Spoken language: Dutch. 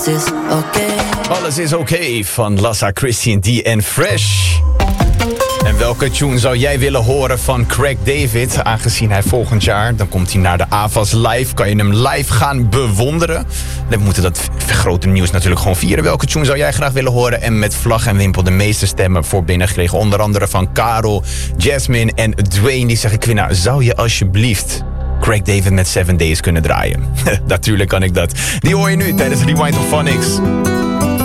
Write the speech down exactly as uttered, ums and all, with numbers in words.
is okay. Alles is oké okay van Lassa, Christian D en Fresh. En welke tune zou jij willen horen van Craig David? Aangezien hij volgend jaar, dan komt hij naar de A V A S Live. Kan je hem live gaan bewonderen. We moeten dat grote nieuws natuurlijk gewoon vieren. Welke tune zou jij graag willen horen? En met vlag en wimpel de meeste stemmen voor binnen gekregen. Onder andere van Karel, Jasmine en Dwayne. Die zeggen, Quinna, zou je alsjeblieft Craig David met Seven Days kunnen draaien? Natuurlijk kan ik dat. Die hoor je nu tijdens Rewind of Phonics.